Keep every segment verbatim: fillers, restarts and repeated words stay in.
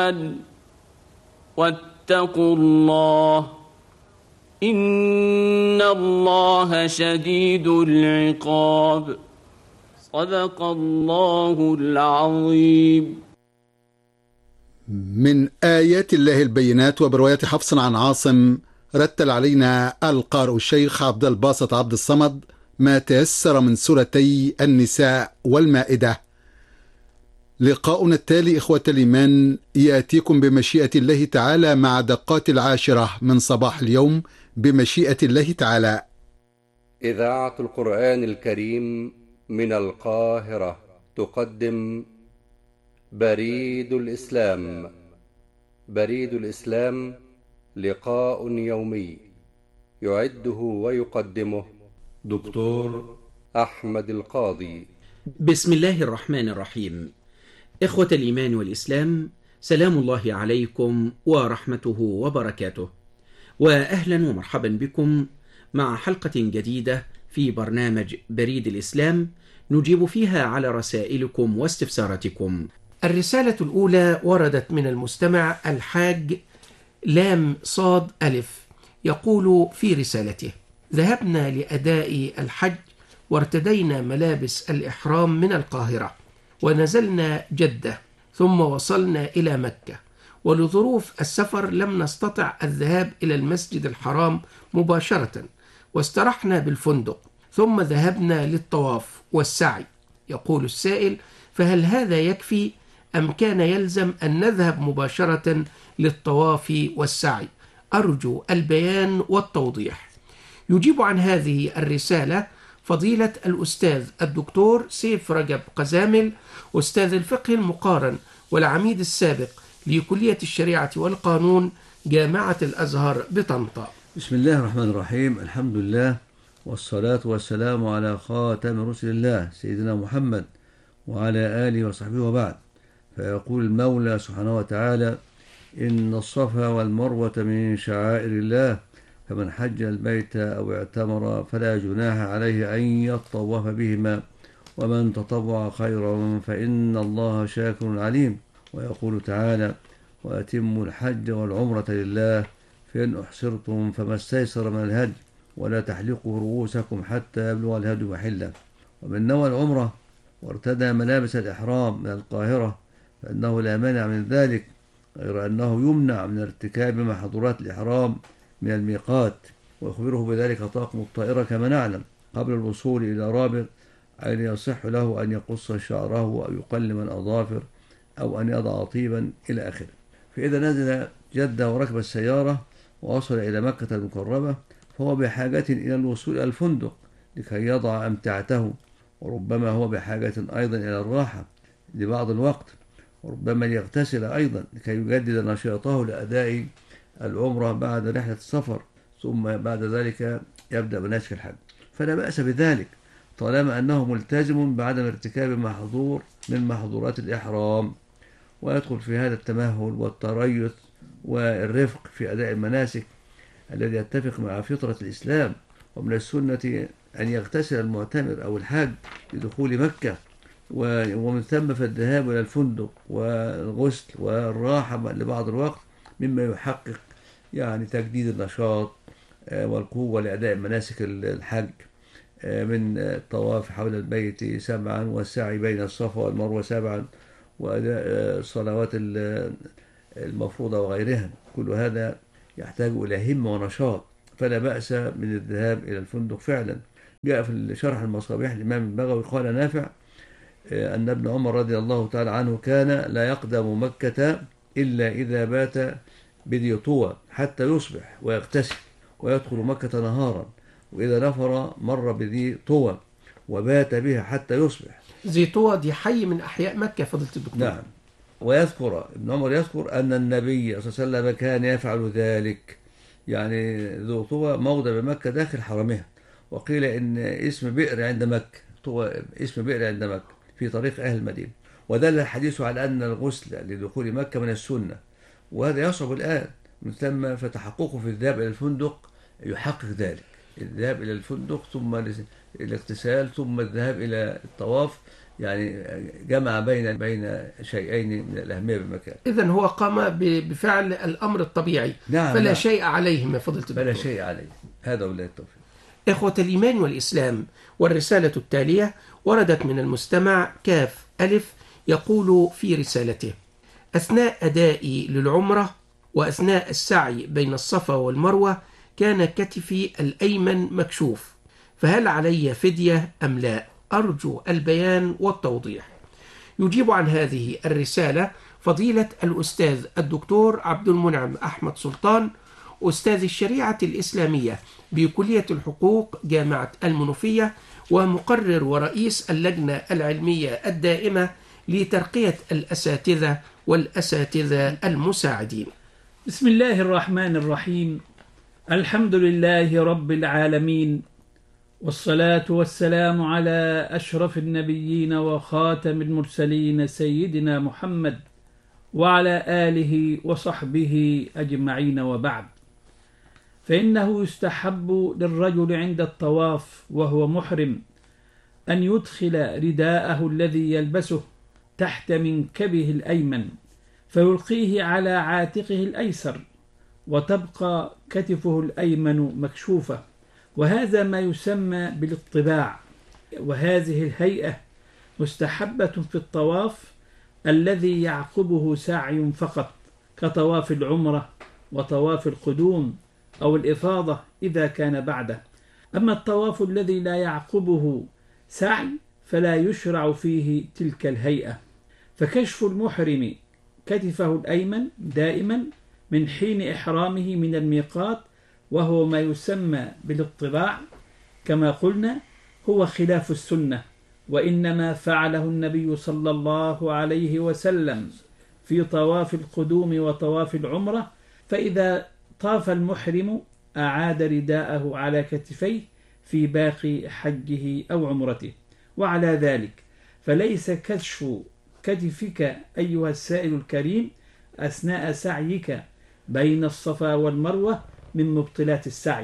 القرآن واتقوا الله إن الله شديد العقاب. صدق الله العظيم. من آيات الله البينات. وبرواية حفص عن عاصم رتل علينا القارئ الشيخ عبد الباسط عبد الصمد ما تيسر من سورتي النساء والمائدة. لقاؤنا التالي إخوة الإيمان يأتيكم بمشيئة الله تعالى مع دقات العاشرة من صباح اليوم بمشيئة الله تعالى. إذاعة القرآن الكريم من القاهرة تقدم بريد الإسلام. بريد الإسلام لقاء يومي يعده ويقدمه دكتور أحمد القاضي. بسم الله الرحمن الرحيم. إخوة الإيمان والإسلام، سلام الله عليكم ورحمته وبركاته، وأهلا ومرحبا بكم مع حلقة جديدة في برنامج بريد الإسلام نجيب فيها على رسائلكم واستفساراتكم. الرسالة الأولى وردت من المستمع الحاج لام صاد ألف، يقول في رسالته: ذهبنا لأداء الحج وارتدينا ملابس الإحرام من القاهرة، ونزلنا جدة ثم وصلنا إلى مكة، ولظروف السفر لم نستطع الذهاب إلى المسجد الحرام مباشرة، واسترحنا بالفندق ثم ذهبنا للطواف والسعي. يقول السائل: فهل هذا يكفي أم كان يلزم أن نذهب مباشرة للطواف والسعي؟ أرجو البيان والتوضيح. يجيب عن هذه الرسالة فضيلة الأستاذ الدكتور سيف رجب قزامل، أستاذ الفقه المقارن والعميد السابق لكلية الشريعة والقانون جامعة الأزهر بطنطا. بسم الله الرحمن الرحيم. الحمد لله والصلاة والسلام على خاتم رسل الله سيدنا محمد وعلى آله وصحبه وبعد. فيقول المولى سبحانه وتعالى: إن الصفا والمروة من شعائر الله فمن حج البيت أو اعتمر فلا جناح عليه أن يطوف بهما ومن تطوع خيرا فإن الله شاكر عليم. ويقول تعالى: وأتموا الحج والعمرة لله فإن أحصرتم فما استيسر من الهدي ولا تحلقوا رؤوسكم حتى يبلغ الهدي محله. ومن نوى العمرة وارتدى ملابس الإحرام من القاهرة فإنه لا مانع من ذلك، غير أنه يمنع من ارتكاب محظورات الإحرام من الميقات، ويخبره بذلك طاقم الطائرة كما نعلم قبل الوصول إلى رابغ، أين يصح له أن يقص شعره أو يقلم الأظافر أو أن يضع طيبا إلى آخره. فإذا نزل جدة وركب السيارة ووصل إلى مكة المكرمة فهو بحاجة إلى الوصول إلى الفندق لكي يضع أمتعته، وربما هو بحاجة أيضا إلى الراحة لبعض الوقت، وربما يغتسل أيضا لكي يجدد نشاطه لأداء العمرة بعد رحلة السفر، ثم بعد ذلك يبدأ مناسك الحج. فلا بأس بذلك طالما أنه ملتزم بعدم ارتكاب محظور من محظورات الإحرام، ويدخل في هذا التمهل والتريث والرفق في أداء المناسك الذي يتفق مع فطرة الإسلام. ومن السنة أن يغتسل المعتمر أو الحاج لدخول مكة، ومن ثم فالذهاب إلى الفندق والغسل والراحة لبعض الوقت مما يحقق يعني تجديد النشاط والقوة لأداء مناسك الحج من الطواف حول البيت سبعا والسعي بين الصفا والمروة سبعا وأداء الصلوات المفروضة وغيرها. كل هذا يحتاج إلى همة ونشاط، فلا بأس من الذهاب إلى الفندق فعلا. جاء في شرح المصابيح الإمام البغوي قال نافع أن ابن عمر رضي الله تعالى عنه كان لا يقدم مكة إلا إذا بات بذي طوى حتى يصبح ويغتسل ويدخل مكة نهارا، وإذا نفر مر بذي طوى وبات بها حتى يصبح. ذي طوى دي حي من أحياء مكة فضلت الدكتور. نعم. ويذكر ابن عمر يذكر أن النبي صلى الله عليه وسلم كان يفعل ذلك، يعني ذو طوى موضع بمكة داخل حرمها. وقيل إن اسم بئر عند مكة، طوى اسم بئر عند مكة في طريق أهل المدينة. ودل الحديث على أن الغسل لدخول مكة من السنة، وهذا يصعب الآن من ثم فتحققه في الذهاب إلى الفندق يحقق ذلك. الذهاب إلى الفندق ثم الاغتسال ثم الذهاب إلى الطواف يعني جمع بين بين شيئين من الأهمية بالمكان. إذن هو قام بفعل الأمر الطبيعي. نعم فلا نعم. شيء عليه من فضيلة الدكتور. فلا شيء عليه. هذا ولا التوفيق. إخوة الإيمان والإسلام، والرسالة التالية وردت من المستمع كاف ألف، يقول في رسالته: أثناء أدائي للعمرة وأثناء السعي بين الصفا والمروة كان كتفي الأيمن مكشوف، فهل علي فدية أم لا؟ أرجو البيان والتوضيح. يجيب عن هذه الرسالة فضيلة الأستاذ الدكتور عبد المنعم أحمد سلطان، أستاذ الشريعة الإسلامية بكلية الحقوق جامعة المنوفية، ومقرر ورئيس اللجنة العلمية الدائمة لترقية الأساتذة والأساتذة المساعدين. بسم الله الرحمن الرحيم. الحمد لله رب العالمين، والصلاة والسلام على أشرف النبيين وخاتم المرسلين سيدنا محمد وعلى آله وصحبه أجمعين، وبعد. فإنه يستحب للرجل عند الطواف وهو محرم أن يدخل رداءه الذي يلبسه تحت منكبه الأيمن فيلقيه على عاتقه الأيسر، وتبقى كتفه الأيمن مكشوفة، وهذا ما يسمى بالاطباع. وهذه الهيئة مستحبة في الطواف الذي يعقبه سعي فقط، كطواف العمرة وطواف القدوم أو الإفاضة إذا كان بعده. أما الطواف الذي لا يعقبه سعي فلا يشرع فيه تلك الهيئة. فكشف المحرم كتفه الأيمن دائما من حين إحرامه من الميقات، وهو ما يسمى بالاطباع كما قلنا، هو خلاف السنة، وإنما فعله النبي صلى الله عليه وسلم في طواف القدوم وطواف العمرة. فإذا طاف المحرم أعاد رداءه على كتفيه في باقي حجه أو عمرته. وعلى ذلك فليس كشف كتفك أيها السائل الكريم أثناء سعيك بين الصفا والمروة من مبطلات السعي،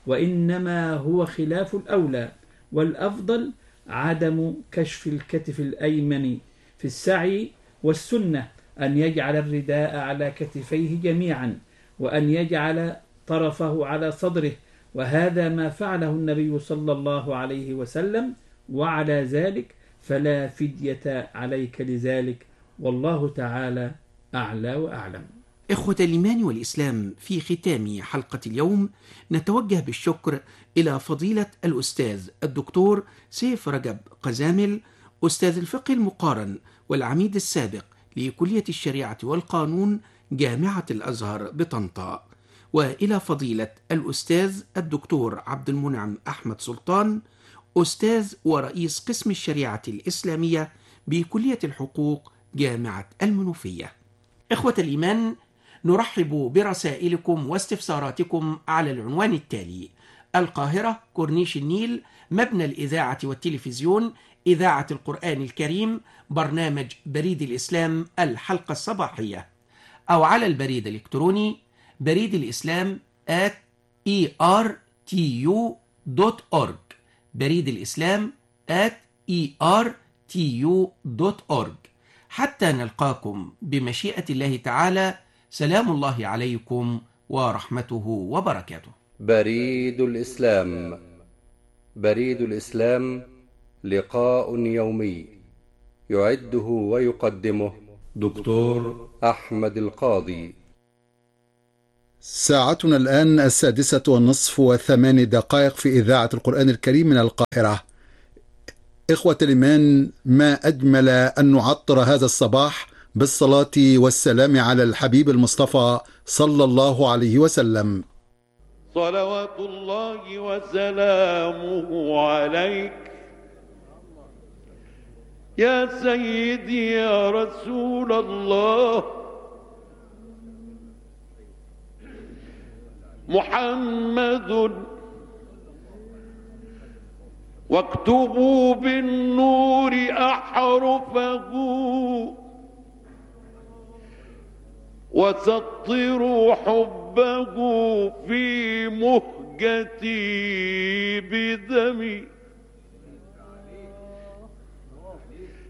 وإنما هو خلاف الأولى، والأفضل عدم كشف الكتف الأيمن في السعي. والسنة أن يجعل الرداء على كتفيه جميعا، وأن يجعل طرفه على صدره، وهذا ما فعله النبي صلى الله عليه وسلم. وعلى ذلك فلا فدية عليك لذلك، والله تعالى أعلى وأعلم. إخوة الإيمان والإسلام، في ختام حلقة اليوم نتوجه بالشكر إلى فضيلة الأستاذ الدكتور سيف رجب قزامل، أستاذ الفقه المقارن والعميد السابق لكلية الشريعة والقانون جامعة الأزهر بطنطا، وإلى فضيلة الأستاذ الدكتور عبد المنعم أحمد سلطان، أستاذ ورئيس قسم الشريعة الإسلامية بكلية الحقوق جامعة المنوفية. إخوة الإيمان، نرحب برسائلكم واستفساراتكم على العنوان التالي: القاهرة، كورنيش النيل، مبنى الإذاعة والتلفزيون، إذاعة القرآن الكريم، برنامج بريد الإسلام الحلقة الصباحية، أو على البريد الإلكتروني بريد الإسلام at e r t u dot org، بريد الإسلام at e r t u dot org. حتى نلقاكم بمشيئة الله تعالى، سلام الله عليكم ورحمته وبركاته. بريد الإسلام. بريد الإسلام لقاء يومي يعده ويقدمه دكتور أحمد القاضي. ساعتنا الآن السادسة والنصف وثمان دقائق في إذاعة القرآن الكريم من القاهرة. إخوة الإيمان، ما أجمل أن نعطر هذا الصباح بالصلاة والسلام على الحبيب المصطفى صلى الله عليه وسلم. صلوات الله وسلامه عليك يا سيدي يا رسول الله، محمد واكتبوا بالنور أحرفه وسطروا حبه في مهجتي بدمي.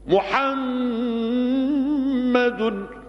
محمد